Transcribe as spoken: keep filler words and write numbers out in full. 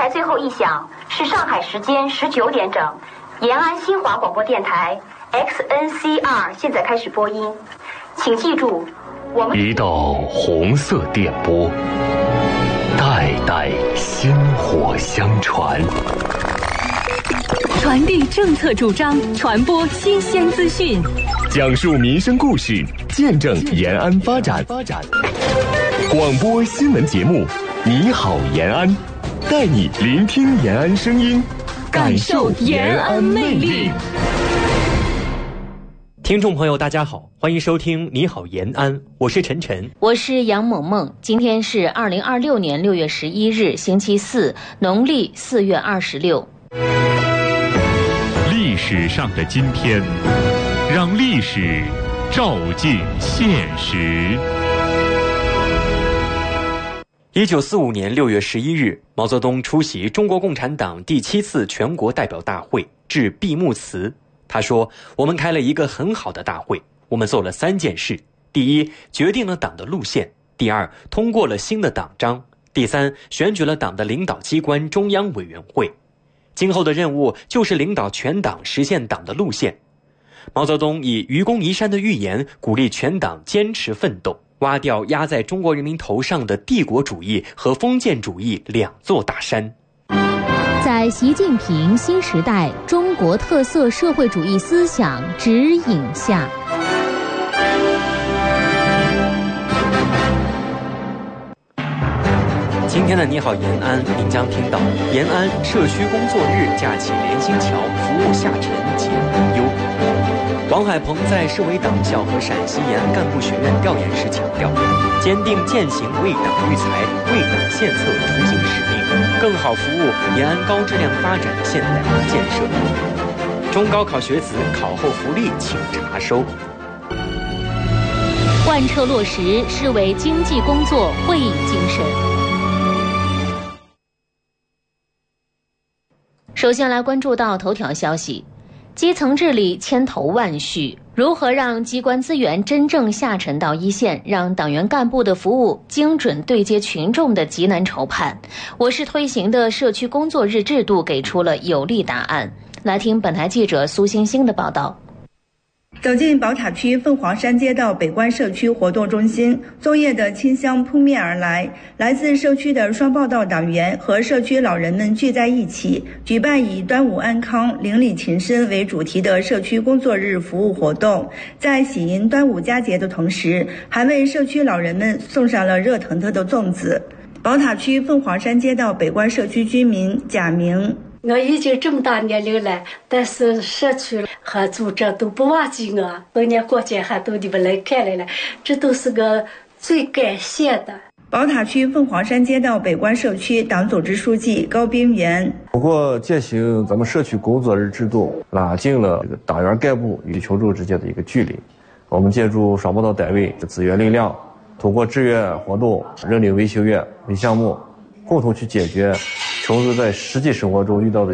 台最后一响是上海时间十九点整，延安新华广播电台 X N C R 现在开始播音，请记住，我们一道红色电波，代代薪火相传， 传递政策主张，传播新鲜资讯， 讲述民生故事，见证延安发展。广播新闻节目，你好延安，带你聆听延安声音，感受延安魅力。 听众朋友大家好，欢迎收听你好延安，我是晨晨， 我是杨萌萌。今天是二零二六年六月十一日星期四，农历四月二十六。 历史上的今天，让历史照进现实。 一九四五年六月十一日，毛泽东出席中国共产党第七次全国代表大会致闭幕词。他说，我们开了一个很好的大会，我们做了三件事：第一，决定了党的路线；第二，通过了新的党章；第三，选举了党的领导机关中央委员会。今后的任务就是领导全党实现党的路线。毛泽东以愚公移山的预言，鼓励全党坚持奋斗，挖掉压在中国人民头上的帝国主义和封建主义两座大山。 在习近平新时代中国特色社会主义思想指引下， 今天的你好延安，您将听到延安社区工作日架起连心桥，服务下沉解忧。王海鹏在市委党校和陕西延安干部学院调研时强调，坚定践行为党育才、为党献策途径使命，更好服务延安高质量发展现代化建设。中高考学子考后福利请查收。 贯彻落实市委经济工作会议精神。首先来关注到头条消息，基层治理千头万绪，如何让机关资源真正下沉到一线，让党员干部的服务精准对接群众的极难筹判。我市推行的社区工作日制度给出了有力答案。来听本台记者苏星星的报道。 走进宝塔区凤凰山街道北关社区活动中心，粽叶的清香扑面而来，来自社区的双报道党员和社区老人们聚在一起，举办以端午安康、邻里情深为主题的社区工作日服务活动。在喜迎端午佳节的同时，还为社区老人们送上了热腾腾的粽子。宝塔区凤凰山街道北关社区居民贾明， 我已经这么大年龄了，但是社区和组织都不忘记我，逢年过节还都你们来看来了，这都是我最感谢的。 宝塔区凤凰山街道北关社区党组织书记高冰原， 通过践行咱们社区工作日制度，拉近了这个党员干部与群众之间的一个距离。我们借助双报道单位的资源力量，通过志愿活动、认领维修院为项目，共同去解决群众在实际生活中遇到的